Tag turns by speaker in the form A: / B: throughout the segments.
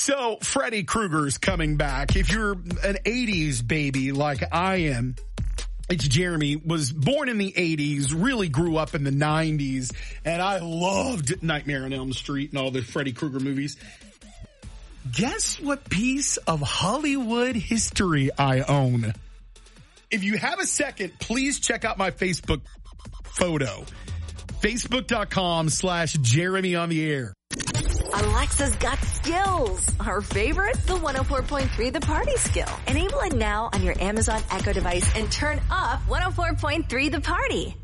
A: So Freddy Krueger's coming back. If you're an 80s baby like I am, it's Jeremy, was born in the 80s, really grew up in the 90s, and I loved Nightmare on Elm Street and all the Freddy Krueger movies. Guess what piece of Hollywood history I own? If you have a second, please check out my Facebook photo. Facebook.com/Jeremy on the air.
B: Alexa's got skills. Her favorite? The 104.3 The Party skill. Enable it now on your Amazon Echo device and turn up 104.3 The Party.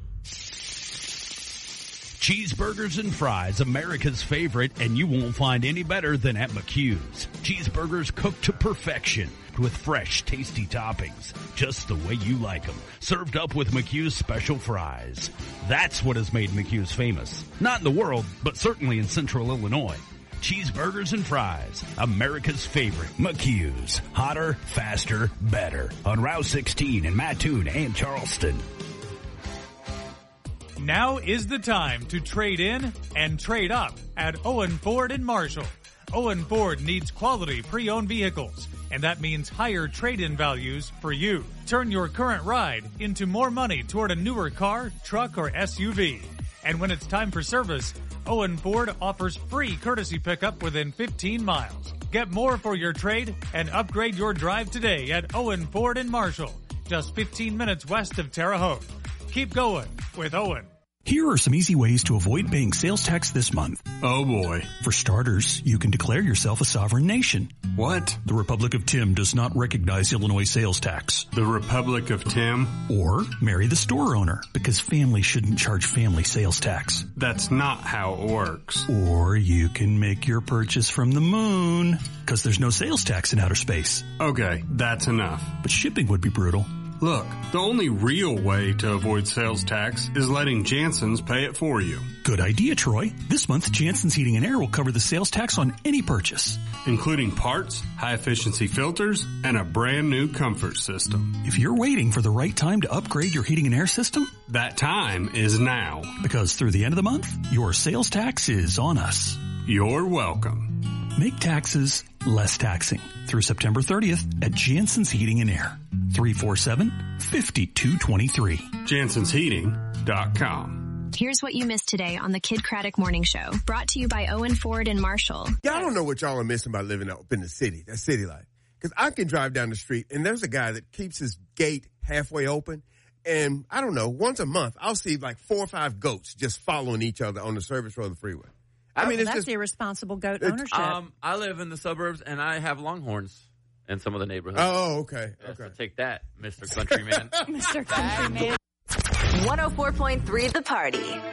C: Cheeseburgers and fries, America's favorite, and you won't find any better than at McHugh's. Cheeseburgers cooked to perfection with fresh, tasty toppings, just the way you like them. Served up with McHugh's special fries. That's what has made McHugh's famous. Not in the world, but certainly in Central Illinois. Cheeseburgers and fries, America's favorite. McHugh's. Hotter, faster, better. On Route 16 in Mattoon and Charleston.
D: Now is the time to trade in and trade up at Owen Ford in Marshall. Owen Ford needs quality pre-owned vehicles, and that means higher trade-in values for you. Turn your current ride into more money toward a newer car, truck, or SUV. And when it's time for service, Owen Ford offers free courtesy pickup within 15 miles. Get more for your trade and upgrade your drive today at Owen Ford in Marshall, just 15 minutes west of Terre Haute. Keep going with Owen.
E: Here are some easy ways to avoid paying sales tax this month.
F: Oh boy.
E: For starters, you can declare yourself a sovereign nation.
F: What?
E: The Republic of Tim does not recognize Illinois sales tax.
F: The Republic of Tim?
E: Or marry the store owner, because family shouldn't charge family sales tax.
F: That's not how it works.
E: Or you can make your purchase from the moon, because there's no sales tax in outer space.
F: Okay, that's enough.
E: But shipping would be brutal.
F: Look, the only real way to avoid sales tax is letting Jansen's pay it for you.
E: Good idea, Troy. This month, Jansen's Heating and Air will cover the sales tax on any purchase,
F: including parts, high-efficiency filters, and a brand new comfort system.
E: If you're waiting for the right time to upgrade your heating and air system,
F: that time is now.
E: Because through the end of the month, your sales tax is on us.
F: You're welcome.
E: Make taxes less taxing through September 30th at Jansen's Heating and Air. 347-5223.
F: JansensHeating.com.
G: Here's what you missed today on the Kid Craddock Morning Show, brought to you by Owen Ford in Marshall.
H: Y'all don't know what y'all are missing by living up in the city, that city life. Because I can drive down the street, and there's a guy that keeps his gate halfway open, and I don't know, once a month, I'll see like 4 or 5 goats just following each other on the service road of the freeway. I mean, it's
I: that's
H: just
I: irresponsible goat ownership.
J: I live in the suburbs, and I have longhorns in some of the neighborhoods.
H: Oh, okay.
J: Yeah, so take that, Mr. Countryman.
I: Mr. Countryman.
B: 104.3 The Party.